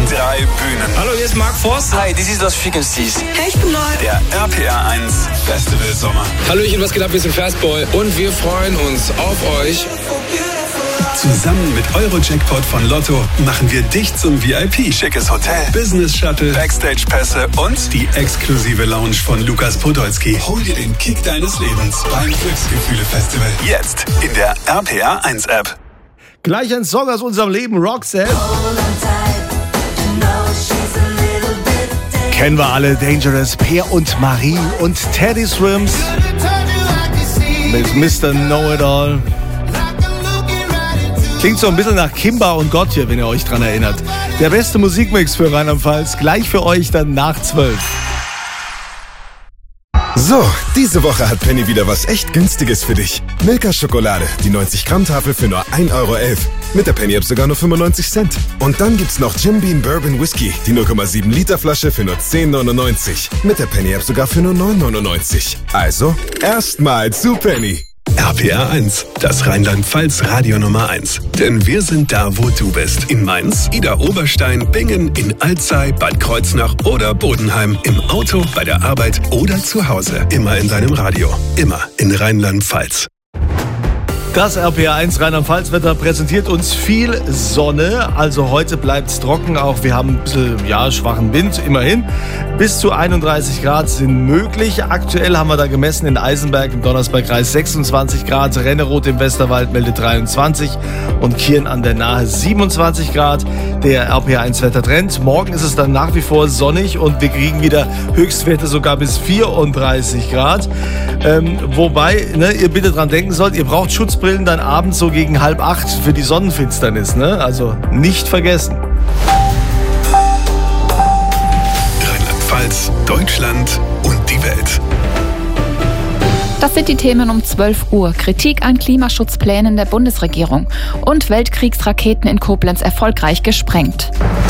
3 Bühnen. Hallo, hier ist Mark Forster. Hi, this is Los Frequencies. Hey, ich bin neu. Der RPR 1 Festival Sommer. Hallöchen, was geht ab? Wir sind Fastboy und wir freuen uns auf euch. Zusammen mit Euro-Jackpot von Lotto machen wir dich zum VIP. Schickes Hotel, Business-Shuttle, Backstage-Pässe und die exklusive Lounge von Lukas Podolski. Hol dir den Kick deines Lebens beim Glücksgefühle-Festival. Jetzt in der RPR 1 App. Gleich ein Song aus unserem Leben, Roxette. Kennen wir alle, Dangerous, Peer und Marie und Teddy Swims mit Mr. Know-It-All. Klingt so ein bisschen nach Kimba und Gotye, wenn ihr euch dran erinnert. Der beste Musikmix für Rheinland-Pfalz, gleich für euch dann nach 12. So, diese Woche hat Penny wieder was echt Günstiges für dich. Milka-Schokolade, die 90-Gramm-Tafel für nur 1,11 €. Mit der Penny-App sogar nur 95 Cent. Und dann gibt's noch Jim Beam Bourbon Whisky, die 0,7 Liter Flasche für nur 10,99. Mit der Penny-App sogar für nur 9,99. Also, erstmal zu Penny. RPR 1, das Rheinland-Pfalz Radio Nummer 1. Denn wir sind da, wo du bist. In Mainz, Idar-Oberstein, Bingen, in Alzey, Bad Kreuznach oder Bodenheim. Im Auto, bei der Arbeit oder zu Hause. Immer in deinem Radio. Immer in Rheinland-Pfalz. Das RPR 1 Rheinland-Pfalz-Wetter präsentiert uns viel Sonne. Also heute bleibt's trocken, auch wir haben ein bisschen schwachen Wind, immerhin. Bis zu 31 Grad sind möglich. Aktuell haben wir da gemessen in Eisenberg im Donnersbergkreis 26 Grad, Renneroth im Westerwald meldet 23 und Kirn an der Nahe 27 Grad. Der RPR 1 Wettertrend. Morgen ist es dann nach wie vor sonnig und wir kriegen wieder Höchstwerte sogar bis 34 Grad. Wobei ihr bitte dran denken sollt, ihr braucht Schutzbrillen dann abends so gegen 7:30 für die Sonnenfinsternis. Also nicht vergessen. Rheinland-Pfalz, Deutschland und die Welt. Das sind die Themen um 12 Uhr. Kritik an Klimaschutzplänen der Bundesregierung und Weltkriegsraketen in Koblenz erfolgreich gesprengt.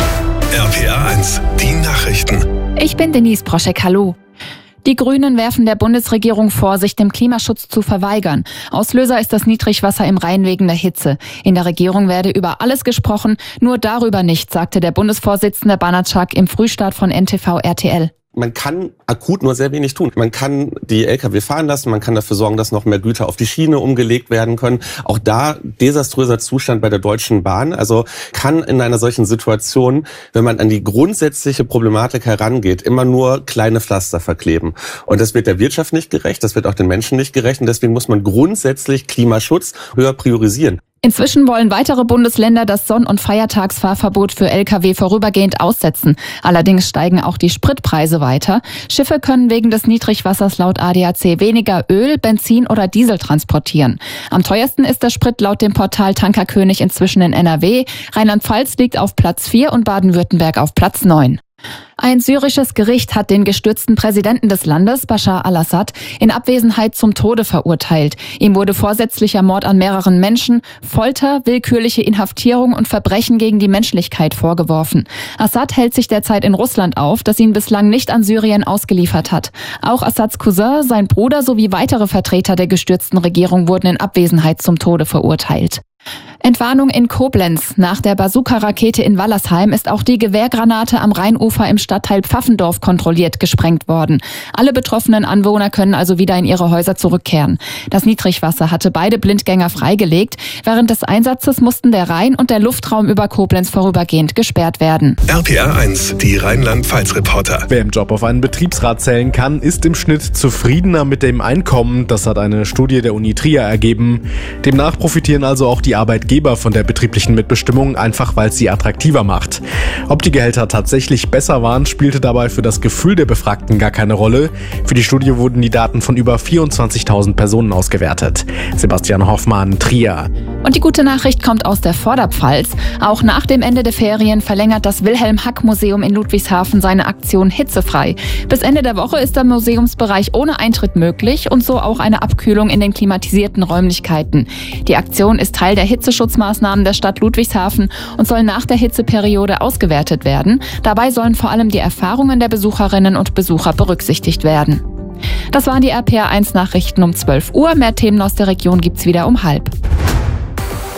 RPR 1, die Nachrichten. Ich bin Denise Proschek, hallo. Die Grünen werfen der Bundesregierung vor, sich dem Klimaschutz zu verweigern. Auslöser ist das Niedrigwasser im Rhein wegen der Hitze. In der Regierung werde über alles gesprochen, nur darüber nicht, sagte der Bundesvorsitzende Banatschak im Frühstart von NTV RTL. Man kann akut nur sehr wenig tun. Man kann die Lkw fahren lassen, man kann dafür sorgen, dass noch mehr Güter auf die Schiene umgelegt werden können. Auch da desaströser Zustand bei der Deutschen Bahn. Also kann in einer solchen Situation, wenn man an die grundsätzliche Problematik herangeht, immer nur kleine Pflaster verkleben. Und das wird der Wirtschaft nicht gerecht, das wird auch den Menschen nicht gerecht. Und deswegen muss man grundsätzlich Klimaschutz höher priorisieren. Inzwischen wollen weitere Bundesländer das Sonn- und Feiertagsfahrverbot für Lkw vorübergehend aussetzen. Allerdings steigen auch die Spritpreise weiter. Schiffe können wegen des Niedrigwassers laut ADAC weniger Öl, Benzin oder Diesel transportieren. Am teuersten ist der Sprit laut dem Portal Tankerkönig inzwischen in NRW. Rheinland-Pfalz liegt auf Platz 4 und Baden-Württemberg auf Platz 9. Ein syrisches Gericht hat den gestürzten Präsidenten des Landes, Bashar al-Assad, in Abwesenheit zum Tode verurteilt. Ihm wurde vorsätzlicher Mord an mehreren Menschen, Folter, willkürliche Inhaftierung und Verbrechen gegen die Menschlichkeit vorgeworfen. Assad hält sich derzeit in Russland auf, das ihn bislang nicht an Syrien ausgeliefert hat. Auch Assads Cousin, sein Bruder sowie weitere Vertreter der gestürzten Regierung wurden in Abwesenheit zum Tode verurteilt. Entwarnung in Koblenz. Nach der Bazooka-Rakete in Wallersheim ist auch die Gewehrgranate am Rheinufer im Stadtteil Pfaffendorf kontrolliert gesprengt worden. Alle betroffenen Anwohner können also wieder in ihre Häuser zurückkehren. Das Niedrigwasser hatte beide Blindgänger freigelegt. Während des Einsatzes mussten der Rhein und der Luftraum über Koblenz vorübergehend gesperrt werden. RPR 1, die Rheinland-Pfalz-Reporter. Wer im Job auf einen Betriebsrat zählen kann, ist im Schnitt zufriedener mit dem Einkommen. Das hat eine Studie der Uni Trier ergeben. Demnach profitieren also auch die Arbeitgeber von der betrieblichen Mitbestimmung, einfach weil es sie attraktiver macht. Ob die Gehälter tatsächlich besser waren, spielte dabei für das Gefühl der Befragten gar keine Rolle. Für die Studie wurden die Daten von über 24.000 Personen ausgewertet. Sebastian Hoffmann, Trier. Und die gute Nachricht kommt aus der Vorderpfalz. Auch nach dem Ende der Ferien verlängert das Wilhelm-Hack-Museum in Ludwigshafen seine Aktion Hitzefrei. Bis Ende der Woche ist der Museumsbereich ohne Eintritt möglich und so auch eine Abkühlung in den klimatisierten Räumlichkeiten. Die Aktion ist Teil der Hitzeschutzmaßnahmen der Stadt Ludwigshafen und soll nach der Hitzeperiode ausgewertet werden. Dabei sollen vor allem die Erfahrungen der Besucherinnen und Besucher berücksichtigt werden. Das waren die RPR 1 Nachrichten um 12 Uhr. Mehr Themen aus der Region gibt's wieder um 12:30.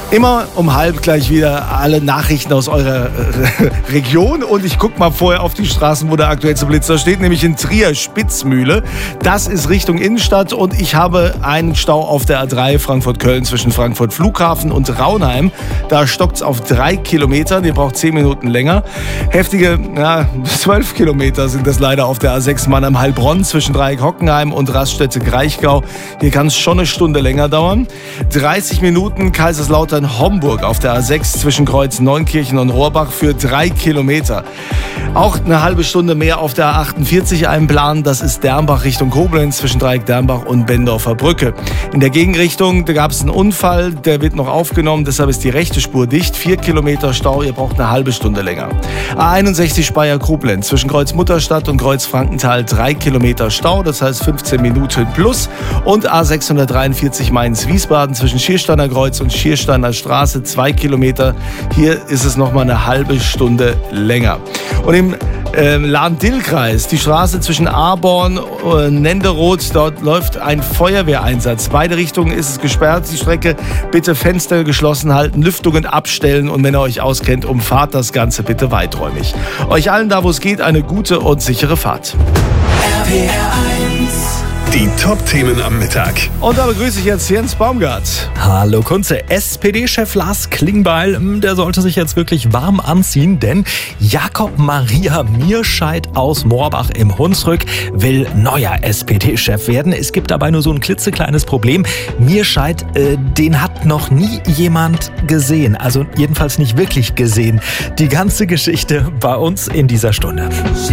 Immer um 12:30 gleich wieder alle Nachrichten aus eurer Region. Und ich gucke mal vorher auf die Straßen, wo der aktuellste Blitzer steht, nämlich in Trier Spitzmühle. Das ist Richtung Innenstadt und ich habe einen Stau auf der A3 Frankfurt-Köln zwischen Frankfurt Flughafen und Raunheim. Da stockt es auf 3 Kilometern. Ihr braucht 10 Minuten länger. Heftige 12 Kilometer sind das leider auf der A6 Mannheim-Heilbronn zwischen Dreieck Hockenheim und Raststätte-Kraichgau. Hier kann es schon eine Stunde länger dauern. 30 Minuten Kaiserslautern-Homburg auf der A6 zwischen Kreuz Neunkirchen und Rohrbach für 3 Kilometer. Auch eine halbe Stunde mehr auf der A48 einplanen. Das ist Dernbach Richtung Koblenz zwischen Dreieck Dernbach und Bendorfer Brücke. In der Gegenrichtung, da gab es einen Unfall, der wird noch aufgenommen, deshalb ist die rechte Spur dicht. 4 Kilometer Stau, ihr braucht eine halbe Stunde länger. A61 Speyer-Koblenz zwischen Kreuz Mutterstadt und Kreuz Frankenthal 3 Kilometer Stau, das heißt 15 Minuten plus. Und A643 Mainz-Wiesbaden zwischen Schiersteiner Kreuz und Schiersteiner Straße 2 Kilometer. Hier ist es nochmal eine halbe Stunde länger. Und im Lahn-Dill-Kreis, die Straße zwischen Aborn und Nenderoth, dort läuft ein Feuerwehreinsatz. Beide Richtungen ist es gesperrt, die Strecke. Bitte Fenster geschlossen halten, Lüftungen abstellen und wenn ihr euch auskennt, umfahrt das Ganze bitte weiträumig. Euch allen da, wo es geht, eine gute und sichere Fahrt. Die Top-Themen am Mittag. Und da begrüße ich jetzt Jens Baumgart. Hallo Kunze, SPD-Chef Lars Klingbeil, der sollte sich jetzt wirklich warm anziehen, denn Jakob Maria Mierscheid aus Moorbach im Hunsrück will neuer SPD-Chef werden. Es gibt dabei nur so ein klitzekleines Problem. Mierscheid, den hat noch nie jemand gesehen, also jedenfalls nicht wirklich gesehen. Die ganze Geschichte bei uns in dieser Stunde.